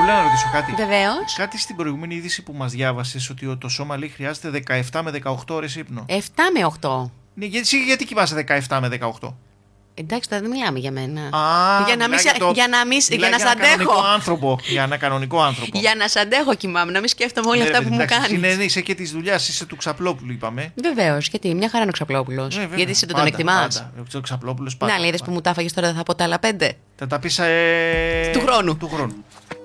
Χαρούλα, να ρωτήσω κάτι. Βεβαίως. Κάτι στην προηγούμενη είδηση που μας διάβασες ότι το σώμα λέει χρειάζεται 17 με 18 ώρες ύπνο. 7 με 8. Ναι, γιατί κοιμάσαι 17 με 18. Εντάξει, τώρα δεν μιλάμε για μένα. Για να σ' αντέχω. Για ένα κανονικό άνθρωπο. Για να σ' αντέχω κοιμάμαι, να μην σκέφτομαι όλα αυτά που μου κάνεις. Είσαι και τη δουλειά, είσαι του Ξαπλόπουλου, είπαμε. Βεβαίως, γιατί μια χαρά είναι ο Ξαπλόπουλος. Γιατί εσύ τον εκτιμάς. Ο Ξαπλόπουλος πάντα. Να, είδες που μου τα έφαγες τώρα, θα πω τα άλλα 5. Θα τα πεις του χρόνου. Του χρόνου.